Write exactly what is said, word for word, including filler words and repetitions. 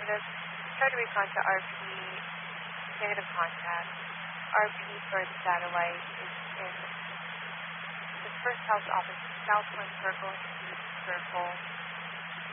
positive. Try to respond to R P, negative contact. R P for the satellite is in the first house office, south one circle, east circle.